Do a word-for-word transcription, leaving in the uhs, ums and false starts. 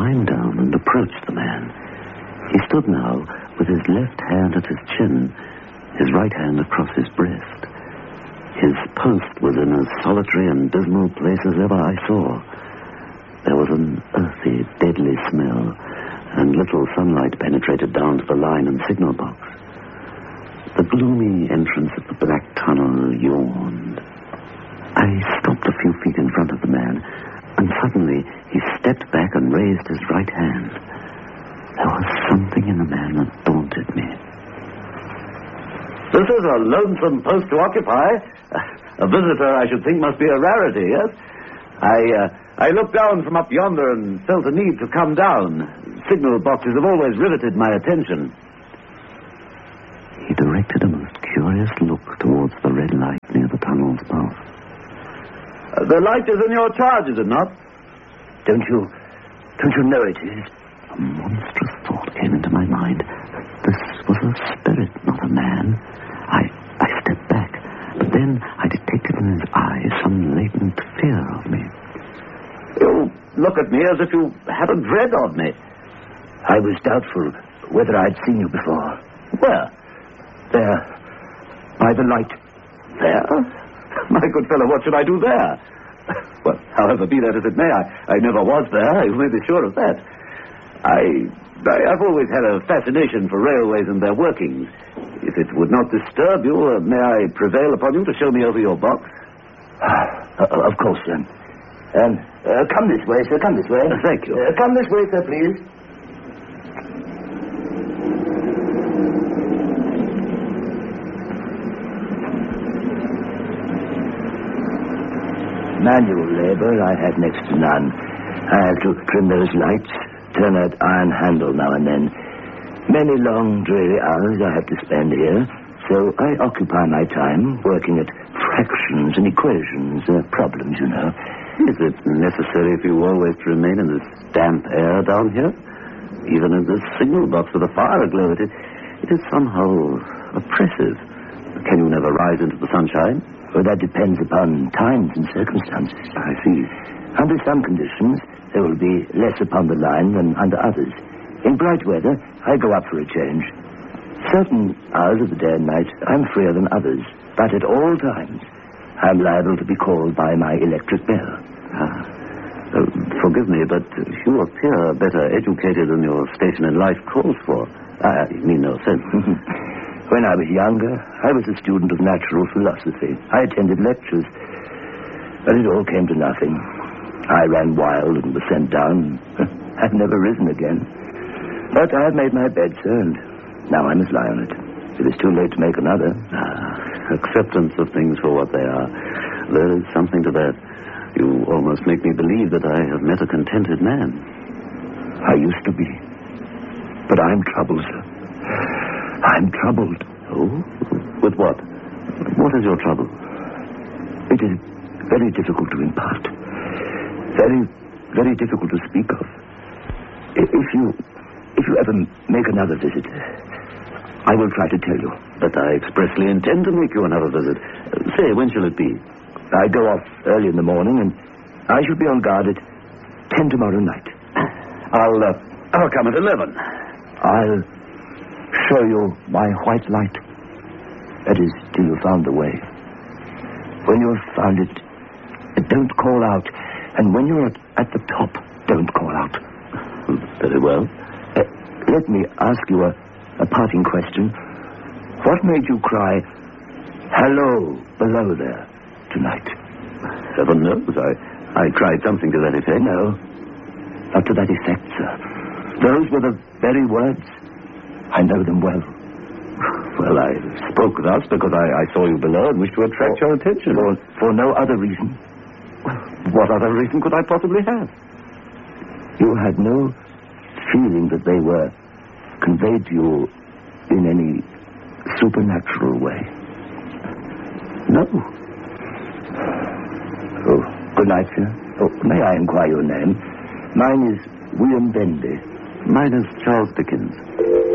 climbed down and approached the man. He stood now with his left hand at his chin, his right hand across his breast. His post was in as solitary and dismal place as ever I saw. There was an earthy, deadly smell, and little sunlight penetrated down to the line and signal box. The gloomy entrance of the black tunnel yawned. I stopped a few feet in front of the man, and suddenly he stepped back and raised his right hand. There was something in the man that daunted me. This is a lonesome post to occupy. A visitor, I should think, must be a rarity, yes? I, uh, I looked down from up yonder and felt a need to come down. Signal boxes have always riveted my attention. He directed a most curious look towards the red light near the tunnel's mouth. Uh, the light is in your charge, is it not? Don't you... don't you know it is? A monstrous thought came into my mind. This was a spirit, not a man. I, I stepped back, but then I detected in his eyes some latent fear of me. You look at me as if you had a dread of me. I was doubtful whether I'd seen you before. Where? There. By the light. There? My good fellow, what should I do there? Well, however, be that as it may, I, I never was there. You may be sure of that. I, I, I've always had a fascination for railways and their workings. If it would not disturb you, uh, may I prevail upon you to show me over your box? uh, of course, sir. Um, uh, come this way, sir, come this way. Uh, thank you. Uh, come this way, sir, please. Manual labor I had next to none. I had to trim those lights, turn that iron handle now and then. Many long, dreary hours I have to spend here, so I occupy my time working at fractions and equations, uh, problems, you know. Is it necessary for you always to remain in this damp air down here? Even in this signal box with a fire aglow, it, it is somehow oppressive. Can you never rise into the sunshine? Well, that depends upon times and circumstances. I see. Under some conditions, there will be less upon the line than under others. In bright weather, I go up for a change. Certain hours of the day and night, I'm freer than others. But at all times, I'm liable to be called by my electric bell. Ah. Uh, forgive me, but you appear better educated than your station in life calls for. I mean no offense. When I was younger, I was a student of natural philosophy. I attended lectures, but it all came to nothing. I ran wild and was sent down. I've never risen again. But I have made my bed, sir, and now I must lie on it. It is too late to make another. Ah, acceptance of things for what they are. There is something to that. You almost make me believe that I have met a contented man. I used to be. But I'm troubled, sir. I'm troubled. Oh? With what? What is your trouble? It is very difficult to impart. Very, very difficult to speak of. If you, if you ever make another visit, I will try to tell you. But I expressly intend to make you another visit. Say, when shall it be? I go off early in the morning, and I shall be on guard at ten tomorrow night. I'll, uh, I'll come at eleven. I'll show you my white light. That is, till you found the way. When you have found it, don't call out. And when you're at, at the top, don't call out. Very well. Uh, let me ask you a, a parting question. What made you cry, hello, below there, tonight? Heaven knows. I, I cried something to that effect. No, not to that effect, sir. Those were the very words. I know them well. Well, I spoke thus because I, I saw you below and wished to attract for, your attention. For, for no other reason. What other reason could I possibly have? You had no feeling that they were conveyed to you in any supernatural way? No. Oh, good night, sir. Oh, may I inquire your name? Mine is William Bendy. Mine is Charles Dickens.